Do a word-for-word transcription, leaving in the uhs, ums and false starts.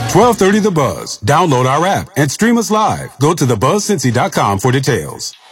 twelve thirty The Buzz. Download our app and stream us live. Go to the buzz cincy dot com for details.